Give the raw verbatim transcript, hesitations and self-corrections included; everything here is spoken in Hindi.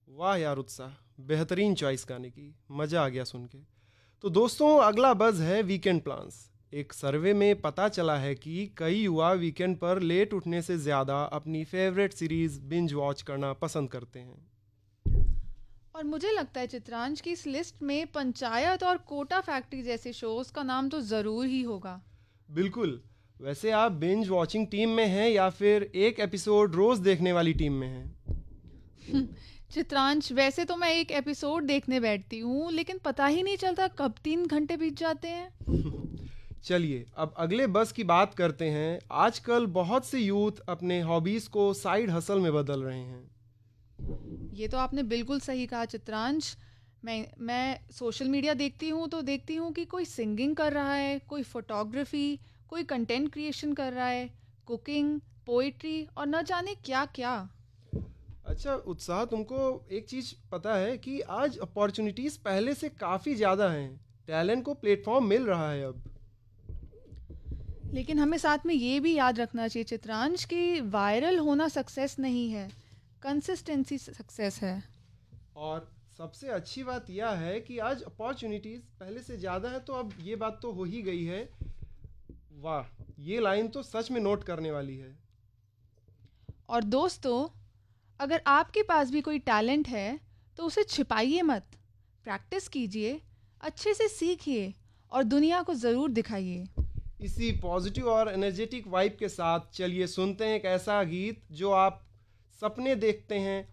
वाह यार उत्साह, बेहतरीन चॉइस गाने की, मज़ा आ गया सुन के। तो दोस्तों, अगला बज़ है वीकेंड प्लान्स। एक सर्वे में पता चला है कि कई युवा वीकेंड पर लेट उठने से ज़्यादा अपनी फेवरेट सीरीज़ बिंज वॉच करना पसंद करते हैं। और मुझे लगता है चित्रांश की इस लिस्ट में पंचायत और कोटा फैक्ट्री जैसे शोज का नाम तो ज़रूर ही होगा। बिल्कुल। वैसे आप बिंज वॉचिंग टीम में हैं या फिर एक एपिसोड रोज़ देखने वाली टीम में हैं? चित्रांश, वैसे तो मैं एक एपिसोड देखने बैठती हूँ, लेकिन पता ही नहीं चलता कब तीन घंटे बीत जाते हैं। चलिए अब अगले बस की बात करते हैं। आजकल बहुत से यूथ अपने हॉबीज़ को साइड हसल में बदल रहे हैं। ये तो आपने बिल्कुल सही कहा चित्रांश। मैं मैं सोशल मीडिया देखती हूँ तो देखती हूँ कि कोई सिंगिंग कर रहा है, कोई फोटोग्राफी, कोई कंटेंट क्रिएशन कर रहा है, कुकिंग, पोइट्री और न जाने क्या क्या। अच्छा उत्साह, तुमको एक चीज़ पता है कि आज अपॉर्चुनिटीज़ पहले से काफ़ी ज़्यादा हैं। टैलेंट को प्लेटफॉर्म मिल रहा है अब। लेकिन हमें साथ में ये भी याद रखना चाहिए चित्रांश कि वायरल होना सक्सेस नहीं है, कंसिस्टेंसी सक्सेस है। और सबसे अच्छी बात यह है कि आज अपॉर्चुनिटीज़ पहले से ज़्यादा है, तो अब ये बात तो हो ही गई है। वाह, ये लाइन तो सच में नोट करने वाली है। और दोस्तों, अगर आपके पास भी कोई टैलेंट है तो उसे छिपाइए मत, प्रैक्टिस कीजिए, अच्छे से सीखिए और दुनिया को ज़रूर दिखाइए। इसी पॉजिटिव और एनर्जेटिक वाइब के साथ चलिए सुनते हैं एक ऐसा गीत जो आप सपने देखते हैं